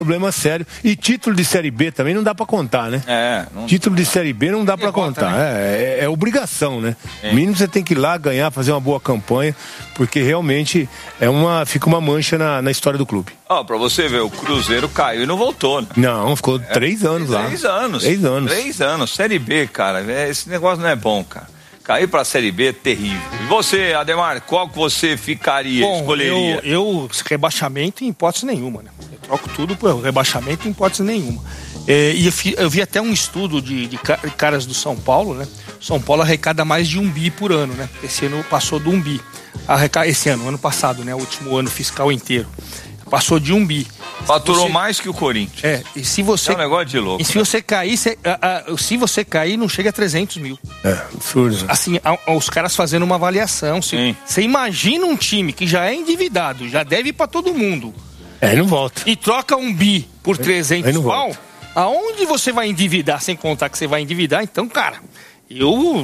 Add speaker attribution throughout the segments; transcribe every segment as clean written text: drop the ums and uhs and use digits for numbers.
Speaker 1: Problema sério. E título de Série B também não dá pra contar, né? Título de Série B não dá pra contar. É obrigação, né? O mínimo você tem que ir lá ganhar, fazer uma boa campanha, porque realmente fica uma mancha na história do clube.
Speaker 2: Pra você ver, o Cruzeiro caiu e não voltou, né?
Speaker 1: Não, ficou 3 anos lá.
Speaker 2: 3 anos.
Speaker 1: 3 anos.
Speaker 2: 3 anos. Série B, cara, esse negócio não é bom, cara. Cair pra Série B é terrível. E você, Ademar, qual que você escolheria?
Speaker 3: Eu rebaixamento em hipótese nenhuma, né? Eu troco tudo por rebaixamento em hipótese nenhuma. E eu vi até um estudo de caras do São Paulo, né? São Paulo arrecada mais de 1 bi por ano, né? Esse ano passou do 1 bi. Ano passado, né? O último ano fiscal inteiro. Passou de 1 bi.
Speaker 2: Faturou mais que o Corinthians.
Speaker 3: E se você...
Speaker 2: É um negócio de louco.
Speaker 3: E se você cair, se você cair, não chega a 300 mil.
Speaker 1: Absurdo.
Speaker 3: Assim, os caras fazendo uma avaliação. Você imagina um time que já é endividado, já deve pra todo mundo.
Speaker 1: Não volta.
Speaker 3: E troca 1 bi por 300 pau. Aonde você vai endividar, sem contar que você vai endividar? Então, cara, eu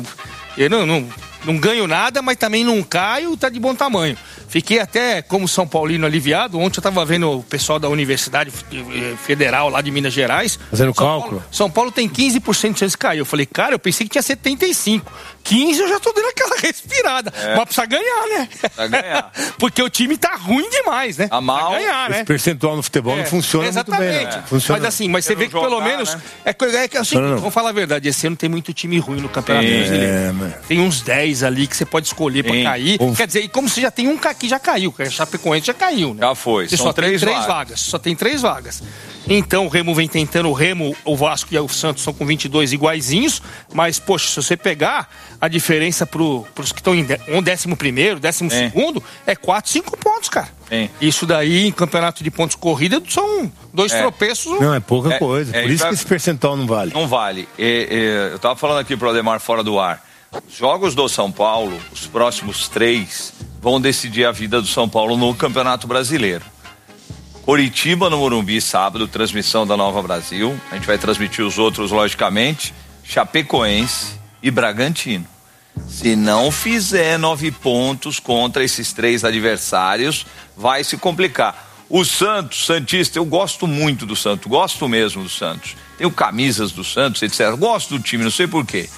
Speaker 3: não ganho nada, mas também não caio, tá de bom tamanho. Fiquei até, como São Paulino, aliviado. Ontem eu tava vendo o pessoal da Universidade Federal lá de Minas Gerais.
Speaker 1: Fazendo cálculo?
Speaker 3: São Paulo tem 15% de chance de cair. Eu falei, cara, eu pensei que tinha 75%. 15% eu já tô dando aquela respirada. Mas precisa ganhar, né?
Speaker 2: Precisa ganhar.
Speaker 3: Porque o time tá ruim demais, né?
Speaker 2: Tá mal.
Speaker 3: Precisa ganhar, né?
Speaker 1: Esse percentual no futebol não funciona muito bem, né?
Speaker 3: Mas assim, você vê que pelo menos... Né? É assim, vamos falar a verdade, esse ano tem muito time ruim no Campeonato Brasileiro. Tem uns 10 ali que você pode escolher pra cair. Quer dizer, e como você já tem um que já caiu, que a Chapecoense já caiu, né?
Speaker 2: Já foi,
Speaker 3: você
Speaker 2: são
Speaker 3: só tem
Speaker 2: 3
Speaker 3: vagas. Só tem 3 vagas. Então o Remo vem tentando, o Vasco e o Santos são com 22 iguaizinhos, mas, poxa, se você pegar a diferença pros que estão em 11º, 12º, é 4, 5 pontos, cara. Isso daí, em campeonato de pontos corrida, são 2 tropeços.
Speaker 1: Não, é pouca coisa. Por isso que esse percentual não vale.
Speaker 2: Não vale. Eu tava falando aqui pro Ademar fora do ar. Os jogos do São Paulo, os próximos 3, vão decidir a vida do São Paulo no Campeonato Brasileiro. Coritiba no Morumbi, sábado, transmissão da Nova Brasil. A gente vai transmitir os outros, logicamente. Chapecoense e Bragantino. Se não fizer 9 pontos contra esses 3 adversários, vai se complicar. O Santos, Santista, eu gosto muito do Santos, gosto mesmo do Santos. Tenho camisas do Santos, etc. Gosto do time, não sei porquê.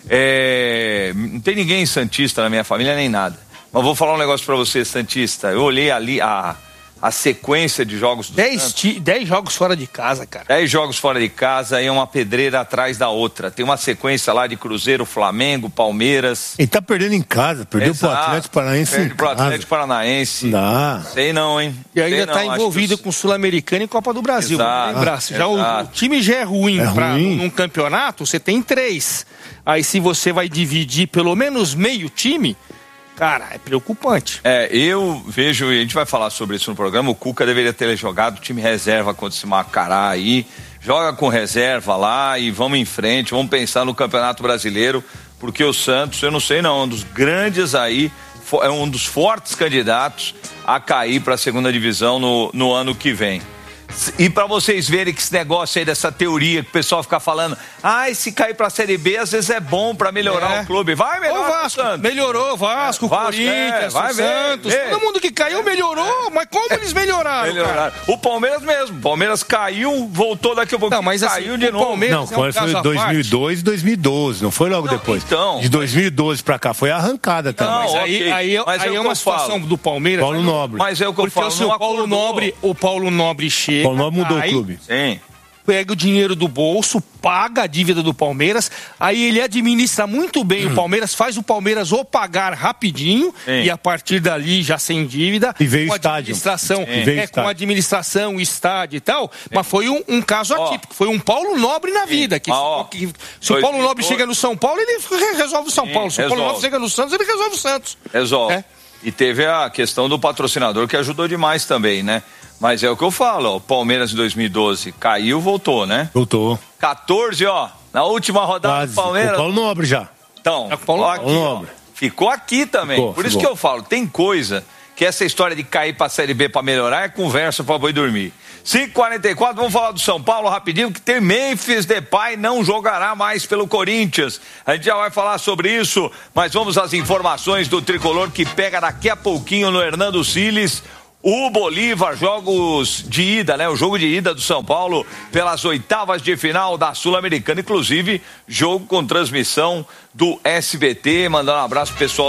Speaker 2: Não tem ninguém santista na minha família, nem nada. Mas vou falar um negócio pra você, santista. Eu olhei ali a sequência de jogos do
Speaker 3: 10 jogos fora de casa, cara.
Speaker 2: 10 jogos fora de casa e uma pedreira atrás da outra. Tem uma sequência lá de Cruzeiro, Flamengo, Palmeiras.
Speaker 1: Ele tá perdendo em casa, perdeu pro Atlético Paranaense.
Speaker 2: Perde pro Atlético Paranaense.
Speaker 1: Dá.
Speaker 2: Sei não, hein?
Speaker 3: E ainda tá envolvido com Sul-Americana e Copa do Brasil. Já o time já é ruim. Num campeonato, você tem 3. Aí se você vai dividir pelo menos meio time... Cara, é preocupante.
Speaker 2: Eu vejo, e a gente vai falar sobre isso no programa, o Cuca deveria ter jogado o time reserva contra esse Macará aí, joga com reserva lá e vamos em frente, vamos pensar no Campeonato Brasileiro, porque o Santos, eu não sei não, um dos grandes aí, é um dos fortes candidatos a cair para a segunda divisão no ano que vem. E pra vocês verem que esse negócio aí dessa teoria que o pessoal fica falando, se cair pra Série B às vezes é bom pra melhorar o clube. Vai melhorar o
Speaker 3: Vasco, melhorou o Vasco, Corinthians, o Santos, todo mundo que caiu melhorou, mas como eles melhoraram?
Speaker 2: O Palmeiras mesmo, o Palmeiras caiu, voltou daqui a pouco, caiu de novo.
Speaker 1: Não, foi 2002 e 2012, não foi logo depois.
Speaker 2: Então,
Speaker 1: de 2012 pra cá foi arrancada também.
Speaker 3: Mas aí é uma situação do Palmeiras.
Speaker 1: Paulo Nobre.
Speaker 2: Mas é o que eu falo,
Speaker 3: o Paulo Nobre chega.
Speaker 1: O Paulo Nobre mudou o clube.
Speaker 2: Sim.
Speaker 3: Pega o dinheiro do bolso, paga a dívida do Palmeiras, aí ele administra muito bem o Palmeiras, faz o Palmeiras pagar rapidinho e a partir dali já sem dívida.
Speaker 1: E veio
Speaker 3: com
Speaker 1: o estádio.
Speaker 3: Administração, com a administração, o estádio e tal, mas foi um caso atípico, foi um Paulo Nobre na vida. Se o Paulo Nobre chega no São Paulo, ele resolve o São Paulo. Se o Paulo Nobre chega no Santos, ele resolve o Santos.
Speaker 2: Resolve. E teve a questão do patrocinador que ajudou demais também, né? Mas é o que eu falo, o Palmeiras em 2012 caiu, voltou, né?
Speaker 1: Voltou.
Speaker 2: 14, na última rodada do Palmeiras.
Speaker 1: O Paulo Nobre já.
Speaker 2: Então, ficou aqui também. Por isso que eu falo, tem coisa que essa história de cair pra Série B pra melhorar é conversa pra boi dormir. 5h44, vamos falar do São Paulo rapidinho, que tem Memphis Depay, não jogará mais pelo Corinthians. A gente já vai falar sobre isso, mas vamos às informações do Tricolor que pega daqui a pouquinho no Hernando Siles o Bolívar, jogos de ida, né? O jogo de ida do São Paulo pelas oitavas de final da Sul-Americana, inclusive jogo com transmissão do SBT, mandando um abraço pro pessoal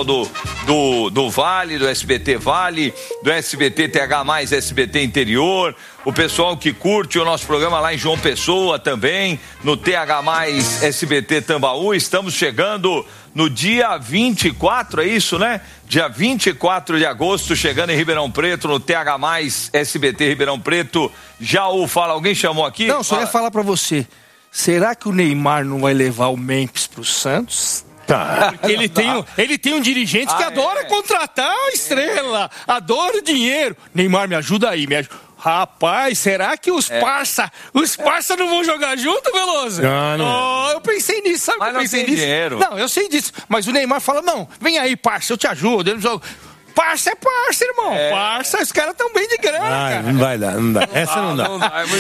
Speaker 2: do Vale, do SBT Vale, do SBT TH+, SBT Interior, o pessoal que curte o nosso programa lá em João Pessoa também, no TH+, SBT Tambaú. Estamos chegando no dia 24, é isso, né? Dia 24 de agosto, chegando em Ribeirão Preto, no TH+, SBT Ribeirão Preto. Já o fala, alguém chamou aqui?
Speaker 3: Não, só ia falar pra você. Será que o Neymar não vai levar o Memphis pro Santos? Tá. Porque ele tem um dirigente que adora contratar a estrela, adora o dinheiro. Neymar, me ajuda aí, me ajuda. Rapaz, será que os parça não vão jogar junto, Veloso?
Speaker 1: Não.
Speaker 3: Eu pensei nisso, sabe?
Speaker 2: Mas
Speaker 3: eu pensei
Speaker 2: não tem dinheiro.
Speaker 3: Não, eu sei disso. Mas o Neymar fala, não, vem aí, parça, eu te ajudo. Ele joga. Parça é parça, irmão. Parça, os caras estão bem de grana, cara.
Speaker 1: Não vai dar, não dá. Essa não dá.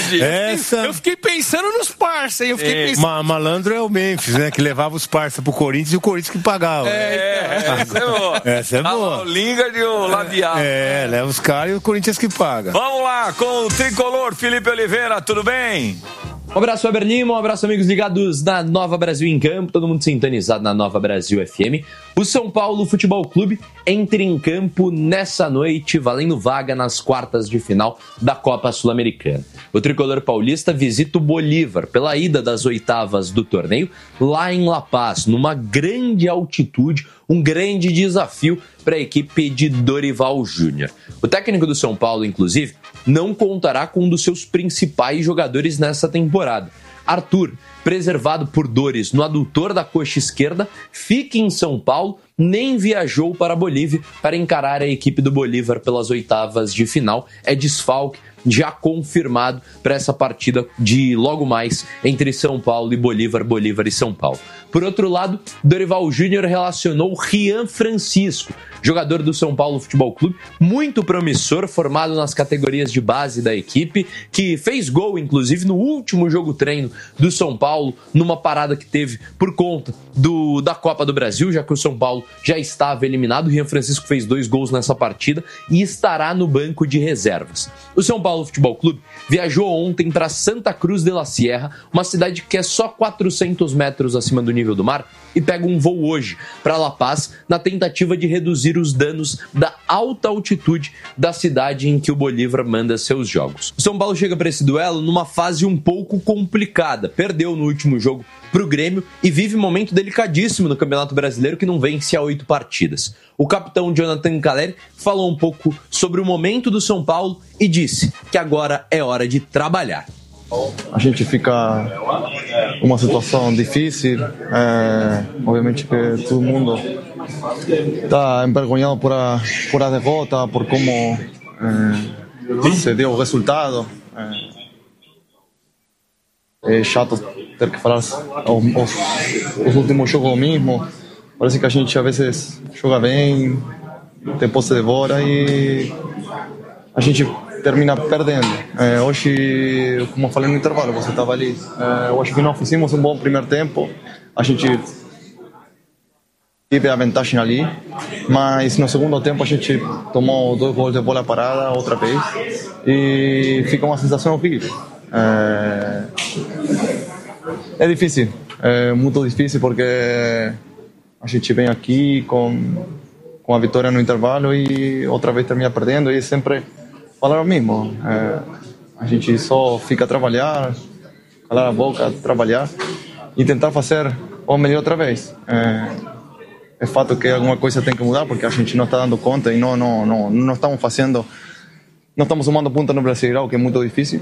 Speaker 3: Eu fiquei pensando nos parça, hein? Eu fiquei pensando...
Speaker 1: Malandro é o Memphis, né? Que levava os parça pro Corinthians e o Corinthians que pagava.
Speaker 2: Essa é boa.
Speaker 1: Essa é boa.
Speaker 2: O Lingard e o Labial.
Speaker 1: Leva os caras e o Corinthians que paga.
Speaker 2: Vamos lá com o tricolor Felipe Oliveira, tudo bem?
Speaker 4: Um abraço, Weber Lima, um abraço, amigos ligados na Nova Brasil em Campo, todo mundo sintonizado na Nova Brasil FM. O São Paulo Futebol Clube entra em campo nessa noite, valendo vaga nas quartas de final da Copa Sul-Americana. O tricolor paulista visita o Bolívar pela ida das oitavas do torneio lá em La Paz, numa grande altitude, um grande desafio para a equipe de Dorival Júnior. O técnico do São Paulo, inclusive, não contará com um dos seus principais jogadores nessa temporada. Arthur, preservado por dores no adutor da coxa esquerda, fica em São Paulo, nem viajou para a Bolívia para encarar a equipe do Bolívar pelas oitavas de final. É desfalque já confirmado para essa partida de logo mais entre São Paulo e Bolívar, Bolívar e São Paulo. Por outro lado, Dorival Júnior relacionou Rian Francisco, jogador do São Paulo Futebol Clube, muito promissor, formado nas categorias de base da equipe, que fez gol, inclusive, no último jogo treino do São Paulo, numa parada que teve por conta da Copa do Brasil, já que o São Paulo já estava eliminado. O Rian Francisco fez 2 gols nessa partida e estará no banco de reservas. O São Paulo Futebol Clube viajou ontem para Santa Cruz de la Sierra, uma cidade que é só 400 metros acima do nível do mar, e pega um voo hoje para La Paz na tentativa de reduzir os danos da alta altitude da cidade em que o Bolívar manda seus jogos. O São Paulo chega para esse duelo numa fase um pouco complicada. Perdeu no último jogo para o Grêmio e vive um momento delicadíssimo no Campeonato Brasileiro, que não vence há 8 partidas. O capitão Jonathan Calleri falou um pouco sobre o momento do São Paulo e disse que agora é hora de trabalhar.
Speaker 5: A gente fica uma situação difícil, obviamente que todo mundo está envergonhado por a derrota, por como se deu o resultado. É chato ter que falar os últimos jogos mesmo. Parece que a gente às vezes joga bem, tem posse de bola e a gente termina perdendo. Hoje, como eu falei no intervalo, você estava ali. Eu acho que nós fizemos um bom primeiro tempo. A gente teve a vantagem ali, mas no segundo tempo a gente tomou 2 gols de bola parada outra vez e fica uma sensação horrível. É difícil, é muito difícil porque a gente vem aqui com a vitória no intervalo e outra vez termina perdendo e sempre falar o mesmo. A gente só fica a trabalhar, calar a boca, trabalhar e tentar fazer o melhor outra vez. É fato que alguma coisa tem que mudar porque a gente não está dando conta e não estamos fazendo, não estamos tomando ponta no Brasileirão, que é muito difícil.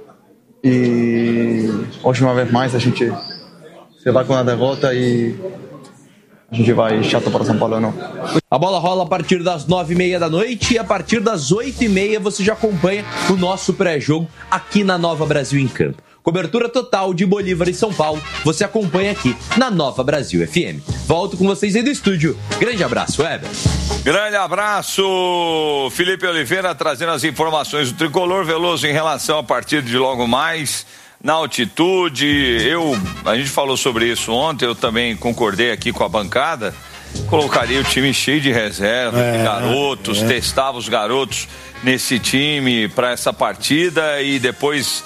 Speaker 5: E hoje, uma vez mais, a gente se vai com a derrota e a gente vai chato para São Paulo, não.
Speaker 4: A bola rola a partir das 9h30 da noite e a partir das 8h30 você já acompanha o nosso pré-jogo aqui na Nova Brasil em Campo. Cobertura total de Bolívar e São Paulo você acompanha aqui na Nova Brasil FM. Volto com vocês aí do estúdio. Grande abraço, Weber.
Speaker 2: Grande abraço, Felipe Oliveira, trazendo as informações do Tricolor. Veloso em relação à partida de logo mais, na altitude. A gente falou sobre isso ontem, eu também concordei aqui com a bancada. Colocaria o time cheio de reserva, de garotos, testava os garotos nesse time para essa partida e depois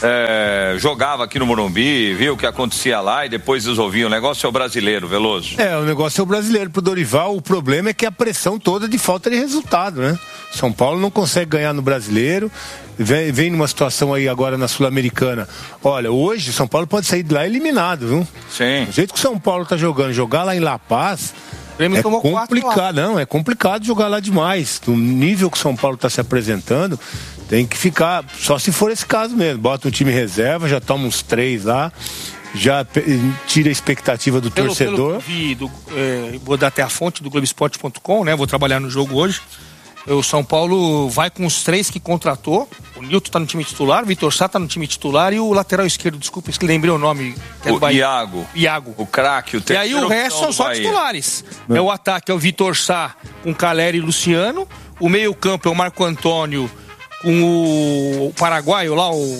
Speaker 2: jogava aqui no Morumbi, viu o que acontecia lá e depois resolvia. O negócio é o brasileiro, Veloso.
Speaker 1: O negócio é o brasileiro. Pro Dorival, o problema é que a pressão toda de falta de resultado, né? São Paulo não consegue ganhar no brasileiro, vem numa situação aí agora na Sul-Americana. Olha, hoje o São Paulo pode sair de lá eliminado, viu?
Speaker 2: Sim.
Speaker 1: Do jeito que o São Paulo tá jogando, jogar lá em La Paz... É complicado, não, é complicado jogar lá demais. Do nível que o São Paulo está se apresentando, tem que ficar, só se for esse caso mesmo. Bota um time reserva, já toma uns 3 lá, já tira a expectativa do torcedor.
Speaker 3: Pelo que eu vi, vou dar até a fonte do Globoesporte.com, né? Vou trabalhar no jogo hoje. O São Paulo vai com os 3 que contratou. O Nilton tá no time titular, o Vitor Sá tá no time titular e o lateral esquerdo, desculpa, lembrei o nome.
Speaker 2: O Iago. O craque, o terceiro.
Speaker 3: E aí o resto são só titulares. O ataque é o Vitor Sá com Caleri e Luciano. O meio campo é o Marco Antônio com o paraguaio lá, o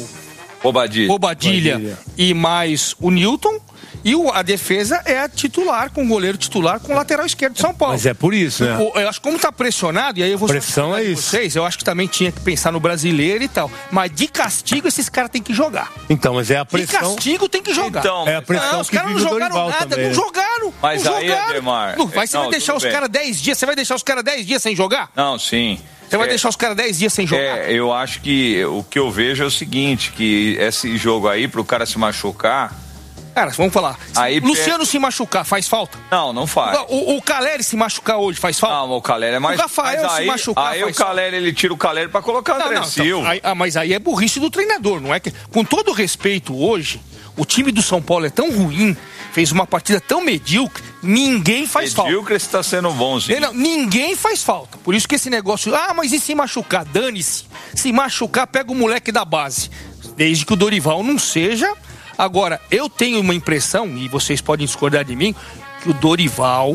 Speaker 3: Bobadilha e mais o Nilton. E a defesa é a titular, com o goleiro titular, com o lateral esquerdo de São Paulo.
Speaker 1: Mas é por isso, né?
Speaker 3: Eu acho que como tá pressionado, e aí eu vou...
Speaker 1: Pressão é isso.
Speaker 3: Eu acho que também tinha que pensar no brasileiro e tal. Mas de castigo, esses caras têm que jogar.
Speaker 1: Então, mas é a pressão...
Speaker 3: De castigo tem que jogar.
Speaker 1: Então, é a pressão
Speaker 3: os caras não jogaram nada,
Speaker 1: também.
Speaker 3: Não jogaram.
Speaker 2: Mas
Speaker 3: não
Speaker 2: aí,
Speaker 3: jogaram.
Speaker 2: Ademar...
Speaker 3: Você vai deixar os caras 10 dias? Você vai deixar os caras 10 dias sem jogar?
Speaker 2: Não, sim.
Speaker 3: Você vai deixar os caras 10 dias sem jogar?
Speaker 2: Eu acho que o que eu vejo é o seguinte, que esse jogo aí, pro cara se machucar...
Speaker 3: Cara, vamos falar. Aí, Luciano se machucar, faz falta?
Speaker 2: Não faz.
Speaker 3: O Caleri se machucar hoje, faz falta?
Speaker 2: Não, o Caleri é mais...
Speaker 3: O Rafael se machucar,
Speaker 2: aí o Caleri, ele tira o Caleri pra colocar o André Silva.
Speaker 3: Então, mas aí é burrice do treinador, não é que... Com todo respeito, hoje, o time do São Paulo é tão ruim, fez uma partida tão medíocre, ninguém faz falta.
Speaker 2: Medíocre está sendo bonzinho.
Speaker 3: Não, ninguém faz falta. Por isso que esse negócio... mas e se machucar? Dane-se. Se machucar, pega o moleque da base. Desde que o Dorival não seja... Agora, eu tenho uma impressão, e vocês podem discordar de mim, que o Dorival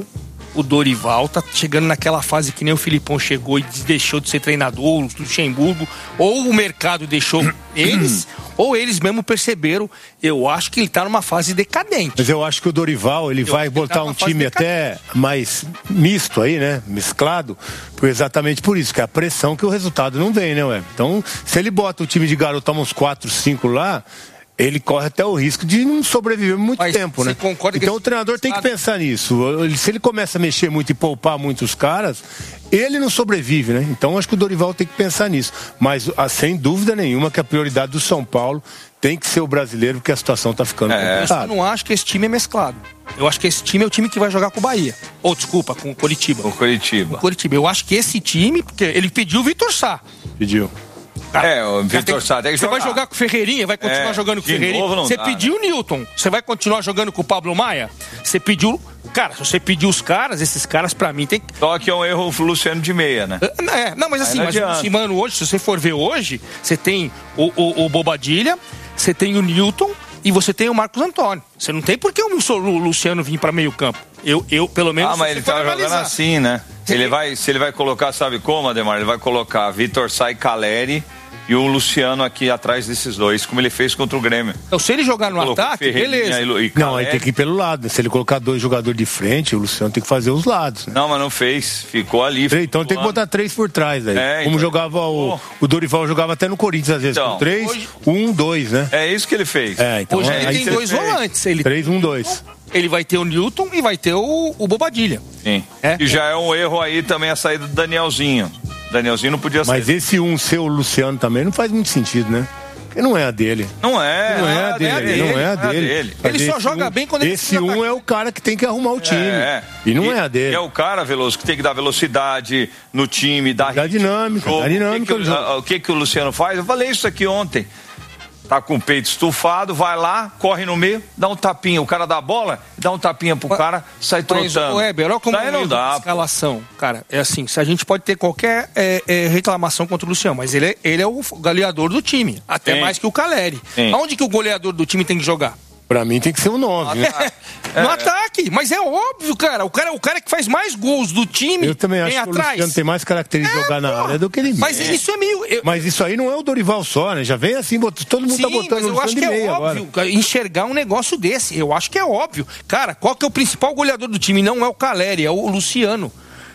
Speaker 3: tá chegando naquela fase que nem o Filipão chegou e deixou de ser treinador, o Luxemburgo, ou o mercado deixou eles, ou eles mesmo perceberam. Eu acho que ele tá numa fase decadente.
Speaker 1: Mas eu acho que o Dorival, ele vai botar um time até mais misto aí, né? Mesclado, exatamente por isso, que é a pressão que o resultado não vem, né, ué? Então, se ele bota o time de garoto, toma uns 4, 5 lá... Ele corre até o risco de não sobreviver muito tempo, né? Então o treinador tem que pensar nisso. Se ele começa a mexer muito e poupar muitos caras, ele não sobrevive, né? Então acho que o Dorival tem que pensar nisso. Mas sem dúvida nenhuma que a prioridade do São Paulo tem que ser o brasileiro, porque a situação tá ficando complicada.
Speaker 3: Eu não acho que esse time é mesclado. Eu acho que esse time é o time que vai jogar com o Bahia. Ou, desculpa, com o Coritiba.
Speaker 2: Com o Coritiba.
Speaker 3: Eu acho que esse time, porque ele pediu o Vitor Sá.
Speaker 1: Pediu.
Speaker 2: O Vitor Sá tem que jogar.
Speaker 3: Você vai jogar com o Ferreirinha, vai continuar jogando com o Ferreirinha. Você pediu o Nilton, você vai continuar jogando com o Pablo Maia? Você pediu... Cara, se você pediu os caras, esses caras pra mim tem que...
Speaker 2: Só que é um erro o Luciano de meia, né?
Speaker 3: Não, mas assim, mano, hoje, se você for ver hoje, você tem o Bobadilha, você tem o Nilton e você tem o Marcos Antônio. Você não tem por que o Luciano vir pra meio campo. Eu pelo menos...
Speaker 2: mas ele tá jogando assim, né? Se ele vai colocar, sabe como, Ademar? Ele vai colocar Vitor Sá e Caleri e o Luciano aqui atrás desses dois, como ele fez contra o Grêmio.
Speaker 3: Então, se ele jogar no ataque, beleza.
Speaker 1: Não, aí tem que ir pelo lado. Se ele colocar 2 jogadores de frente, o Luciano tem que fazer os lados. Né?
Speaker 2: Não, mas não fez. Ficou ali.
Speaker 1: Então tem que botar 3 por trás aí. Como jogava o Dorival, jogava até no Corinthians às vezes. Com 3, 1, 2, né?
Speaker 2: É isso que ele fez.
Speaker 1: Então,
Speaker 3: hoje ele tem 2 volantes.
Speaker 1: 3, 1, 2.
Speaker 3: Ele vai ter o Nilton e vai ter o Bobadilha.
Speaker 2: Sim. E já é um erro aí também a saída do Danielzinho. Danielzinho não podia sair.
Speaker 1: Mas esse ser o Luciano também não faz muito sentido, né? Porque não é a dele.
Speaker 2: Não é a
Speaker 1: dele.
Speaker 3: Ele só joga bem quando ele
Speaker 1: Esse é o cara que tem que arrumar o time. E não é a dele.
Speaker 2: É o cara, Veloso, que tem que dar velocidade no time, dar
Speaker 1: dinâmica.
Speaker 2: O que o Luciano faz? Eu falei isso aqui ontem. Tá com o peito estufado, vai lá, corre no meio, dá um tapinha. O cara dá a bola, dá um tapinha pro cara, sai trotando.
Speaker 3: Mas, olha como não dá. Escalação, cara, é assim, a gente pode ter qualquer reclamação contra o Luciano, mas ele é o goleador do time, até mais que o Caleri. Aonde que o goleador do time tem que jogar?
Speaker 1: Pra mim tem que ser o 9.
Speaker 3: No ataque, mas é óbvio, cara. O cara que faz mais gols do time.
Speaker 1: Eu também acho que o Luciano tem mais características de jogar na área do que ele.
Speaker 3: Mas isso é meio.
Speaker 1: Mas isso aí não é o Dorival só, né? Já vem assim, todo mundo tá botando o Luciano de meia agora.
Speaker 3: Eu acho que é óbvio enxergar um negócio desse. Eu acho que é óbvio. Cara, qual que é o principal goleador do time? Não é o Caleri, é o Luciano.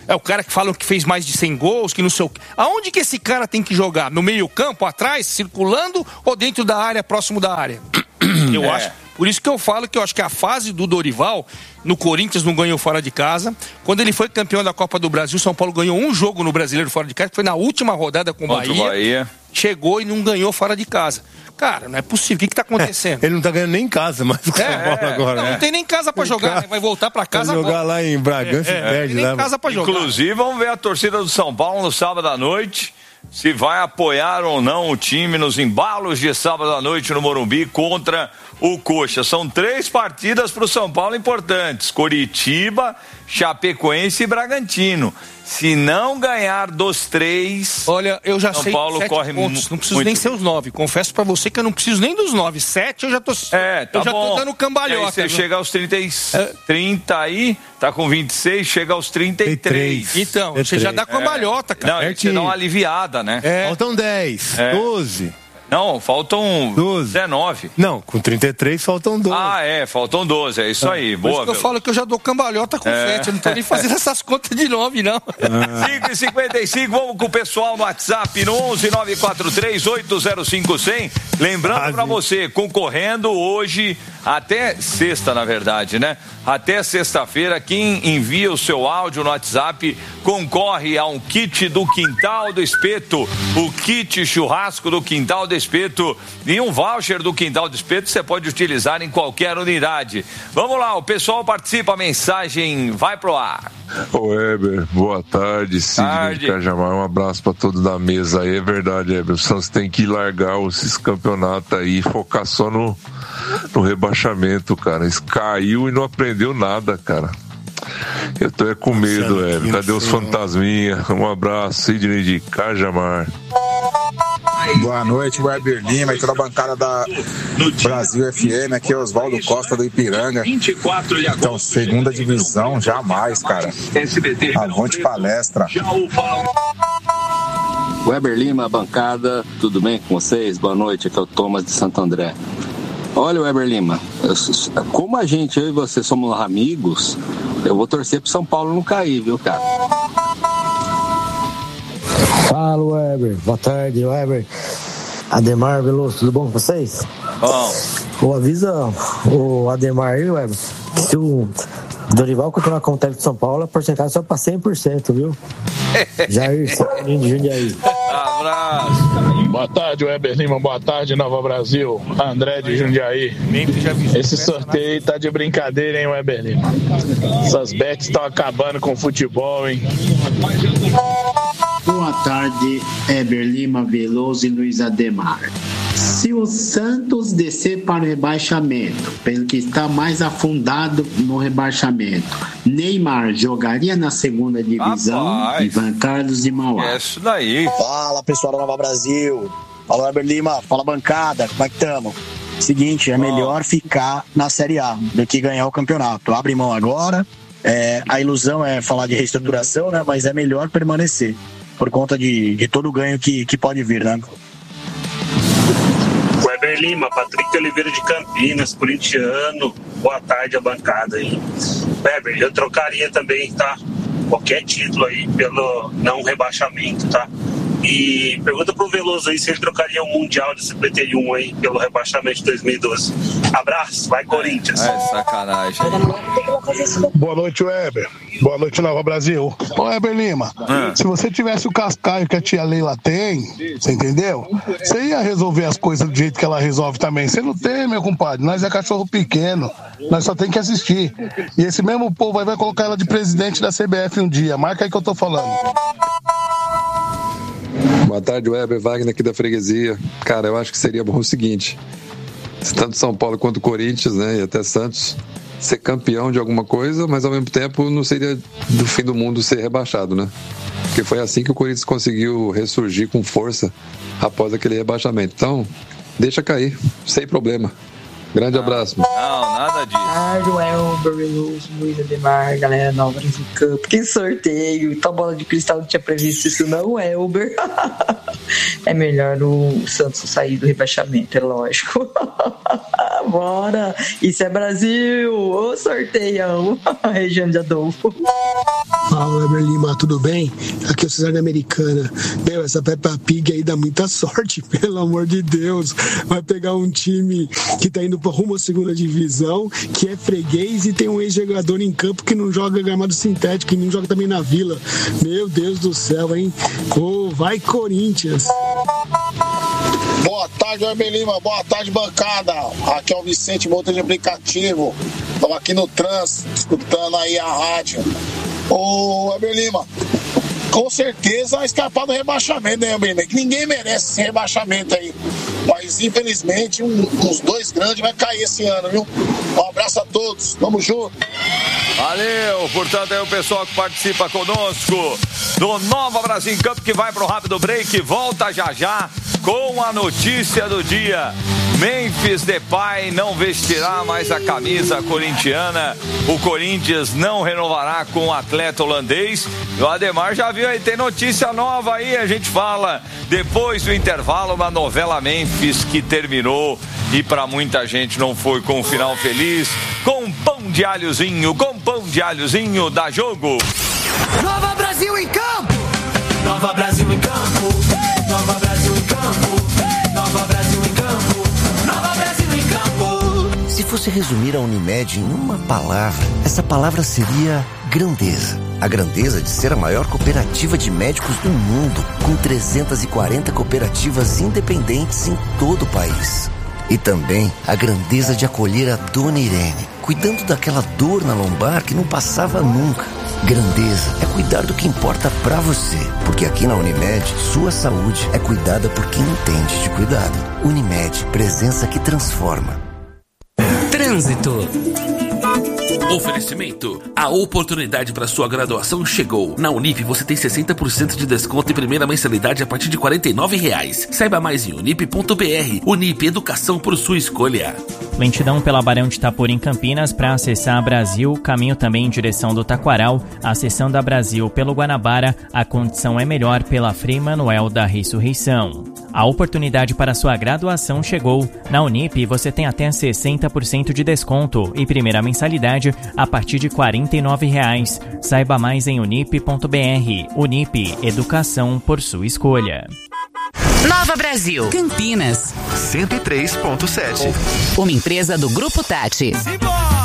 Speaker 3: É o cara que falam que fez mais de 100 gols, que não sei o quê. Aonde que esse cara tem que jogar? No meio campo, atrás, circulando ou dentro da área, próximo da área? Eu acho. Por isso que eu falo que eu acho que a fase do Dorival, no Corinthians não ganhou fora de casa. Quando ele foi campeão da Copa do Brasil, São Paulo ganhou um jogo no Brasileiro fora de casa, que foi na última rodada com o Bahia. Chegou e não ganhou fora de casa. Cara, não é possível. O que tá acontecendo?
Speaker 1: Ele não tá ganhando nem em casa, mas com o São Paulo agora.
Speaker 3: Não tem nem casa pra jogar, né? Vai voltar pra casa
Speaker 1: agora. Jogar lá em Bragança e perde
Speaker 3: nem
Speaker 1: lá.
Speaker 3: Casa pra jogar.
Speaker 2: Inclusive, vamos ver a torcida do São Paulo no sábado à noite. Se vai apoiar ou não o time nos embalos de sábado à noite no Morumbi contra o Coxa. São 3 partidas para o São Paulo importantes: Coritiba, Chapecoense e Bragantino. Se não ganhar dos 3,
Speaker 3: olha, eu já
Speaker 2: São
Speaker 3: sei
Speaker 2: Paulo
Speaker 3: 7
Speaker 2: corre
Speaker 3: pontos. Não preciso nem ser os 9. Confesso pra você que eu não preciso nem dos 9. 7 eu já tô.
Speaker 2: Tá
Speaker 3: tô dando cambalhota.
Speaker 2: Aí você chega aos 30 aí, tá com 26, chega aos 33.
Speaker 3: Então, você já dá cambalhota, cara.
Speaker 2: Não, você dá uma aliviada, né?
Speaker 1: Faltam 10, 12.
Speaker 2: Não, faltam 12. 19.
Speaker 1: Não, com 33 faltam 12.
Speaker 2: Faltam 12, é isso aí. Boa,
Speaker 3: eu falo que eu já dou cambalhota com 7, eu não tô nem fazendo essas contas de 9, não.
Speaker 2: 5h55, vamos com o pessoal no WhatsApp no 11-943-805-100. Lembrando pra você, concorrendo hoje, até sexta, na verdade, né? Até sexta-feira, quem envia o seu áudio no WhatsApp concorre a um kit do Quintal do Espeto, o kit churrasco do Quintal do Espeto e um voucher do Quintal do Espeto você pode utilizar em qualquer unidade. Vamos lá, o pessoal participa, a mensagem vai pro ar.
Speaker 6: Ô Heber, boa tarde, Sidney de Cajamar, um abraço pra todos da mesa aí. É verdade, Heber, o Santos tem que largar esses campeonatos aí e focar só no rebaixamento, cara. Isso caiu e não aprendeu nada, cara. Eu tô com medo, Heber. Cadê os fantasminha? Um abraço, Sidney de Cajamar.
Speaker 7: Boa noite, Weber Lima e toda a bancada da Brasil FM. Aqui é Oswaldo Costa do Ipiranga. Então, segunda divisão, jamais, cara. Avante palestra.
Speaker 8: Weber Lima, bancada, tudo bem com vocês? Boa noite, aqui é o Thomas de Santo André. Olha, Weber Lima, como eu e você somos amigos, eu vou torcer pro São Paulo não cair, viu, cara?
Speaker 9: Fala, Weber. Boa tarde, Weber. Ademar Veloso, tudo bom com vocês?
Speaker 2: Bom.
Speaker 9: Avisa o Ademar aí, Weber, que se o Dorival continuar com o técnico de São Paulo, a porcentagem só para 100%, viu? Jair, de Jundiaí.
Speaker 2: Abraço.
Speaker 10: Boa tarde, Weber Lima. Boa tarde, Nova Brasil. André de Jundiaí. Esse sorteio tá de brincadeira, hein, Weber Lima? Essas bets estão acabando com o futebol, hein?
Speaker 11: Boa tarde, Weber Lima, Veloso e Luiz Ademar. Se o Santos descer para o rebaixamento, pelo que está mais afundado no rebaixamento, Neymar jogaria na segunda divisão? Ivan Carlos de Mauá.
Speaker 2: É isso daí.
Speaker 12: Fala, pessoal da Nova Brasil. Fala, Weber Lima. Fala, bancada. Como é que estamos? Seguinte, é melhor ficar na Série A do que ganhar o campeonato. Abre mão agora. A ilusão é falar de reestruturação, né? Mas é melhor permanecer por conta de todo o ganho que pode vir, né?
Speaker 13: Weber Lima, Patrick Oliveira de Campinas, corintiano. Boa tarde a bancada aí. Weber, eu trocaria também, tá? Qualquer título aí pelo não rebaixamento, tá? E pergunta pro Veloso aí se ele trocaria o Mundial de 51 aí pelo rebaixamento de 2012. Abraço, vai Corinthians.
Speaker 2: Sacanagem.
Speaker 10: Boa noite, Weber. Boa noite, Nova Brasil. Ô, Weber Lima, se você tivesse o cascaio que a tia Leila tem, você entendeu? Você ia resolver as coisas do jeito que ela resolve também. Você não tem, meu compadre. Nós é cachorro pequeno. Nós só tem que assistir. E esse mesmo povo aí vai colocar ela de presidente da CBF um dia. Marca aí que eu tô falando.
Speaker 6: Boa tarde, Weber, Wagner aqui da Freguesia. Cara, eu acho que seria bom o seguinte: tanto São Paulo quanto Corinthians, né, e até Santos, ser campeão de alguma coisa, mas ao mesmo tempo não seria do fim do mundo ser rebaixado, né? Porque foi assim que o Corinthians conseguiu ressurgir com força após aquele rebaixamento. Então, deixa cair, sem problema. Grande abraço.
Speaker 2: Não, nada disso.
Speaker 14: Tarde, Weber, Veloso, Luiz Ademar, galera Nova Brasil Campo. Que sorteio! Tua bola de cristal não tinha previsto isso não, Weber? é melhor o Santos sair do rebaixamento, é lógico. Bora! Isso é Brasil! Ô sorteião! Região de Adolfo.
Speaker 15: Fala, Weber Lima, tudo bem? Aqui é o Cesar da Americana. Meu, essa Peppa Pig aí dá muita sorte, pelo amor de Deus. Vai pegar um time que tá indo rumo à segunda divisão, que é freguês e tem um ex-jogador em campo que não joga gramado sintético e não joga também na Vila. Meu Deus do céu, hein? Vai Corinthians!
Speaker 16: Boa tarde, Weber Lima. Boa tarde, bancada. Aqui é o Vicente, motor de aplicativo. Estamos aqui no trânsito, escutando aí a rádio. Ô, Weber Lima, com certeza escapar do rebaixamento, né, Weber Lima? Que ninguém merece esse rebaixamento aí. Mas, infelizmente, uns 2 grandes vai cair esse ano, viu? Um abraço a todos. Tamo junto.
Speaker 2: Valeu, portanto, é o pessoal que participa conosco do Nova Brasil em Campo, que vai pro rápido break, volta já com a notícia do dia. Memphis Depay não vestirá mais a camisa corintiana. O Corinthians não renovará com o atleta holandês. O Ademar já viu aí, tem notícia nova aí, a gente fala depois do intervalo, uma novela Memphis que terminou e para muita gente não foi com um final feliz. Com pão de alhozinho dá jogo.
Speaker 17: Nova Brasil em campo! Nova Brasil em campo! Nova Brasil em campo! Nova Brasil em campo! Nova Brasil em campo!
Speaker 18: Se fosse resumir a Unimed em uma palavra, essa palavra seria grandeza. A grandeza de ser a maior cooperativa de médicos do mundo, com 340 cooperativas independentes em todo o país. E também a grandeza de acolher a Dona Irene, cuidando daquela dor na lombar que não passava nunca. Grandeza é cuidar do que importa pra você, porque aqui na Unimed, sua saúde é cuidada por quem entende de cuidado. Unimed, presença que transforma.
Speaker 19: Trânsito. Oferecimento. A oportunidade para sua graduação chegou. Na Unip você tem 60% de desconto e primeira mensalidade a partir de R$ 49,00. Saiba mais em unip.br. Unip, educação por sua escolha.
Speaker 20: Lentidão pela Barão de Itapura em Campinas para acessar a Brasil, caminho também em direção do Taquaral, acessando a Brasil pelo Guanabara, a condição é melhor pela Frei Manuel da Ressurreição. A oportunidade para sua graduação chegou. Na Unip você tem até 60% de desconto e primeira mensalidade a partir de R$ 49,00. Saiba mais em unip.br. Unip, educação por sua escolha.
Speaker 21: Nova Brasil, Campinas
Speaker 22: 103.7.
Speaker 21: Uma empresa do Grupo Tati.
Speaker 17: Simbora!